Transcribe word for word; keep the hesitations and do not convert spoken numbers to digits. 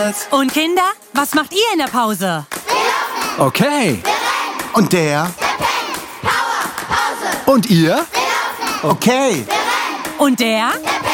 Vorwärts. Und Kinder, was macht ihr in der Pause? Okay. Und der? Und ihr? Okay. Und der?